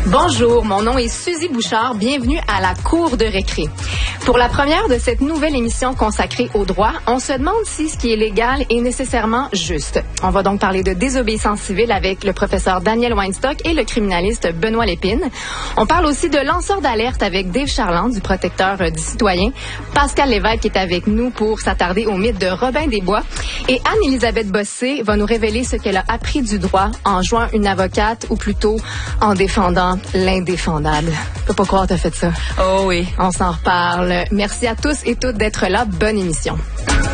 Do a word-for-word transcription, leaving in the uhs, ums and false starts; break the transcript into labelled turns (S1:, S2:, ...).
S1: Bonjour, mon nom est Suzy Bouchard. Bienvenue à la Cour de récré. Pour la première de cette nouvelle émission consacrée au droit, on se demande si ce qui est légal est nécessairement juste. On va donc parler de désobéissance civile avec le professeur Daniel Weinstock et le criminaliste Benoît Lépine. On parle aussi de lanceur d'alerte avec Dave Charland, du protecteur du citoyen. Pascal Lévesque est avec nous pour s'attarder au mythe de Robin des Bois. Et Anne-Élisabeth Bossé va nous révéler ce qu'elle a appris du droit en jouant une avocate, ou plutôt en défendant l'indéfendable. Je peux pas croire que t'as fait ça.
S2: Oh oui.
S1: On s'en reparle. Merci à tous et toutes d'être là. Bonne émission.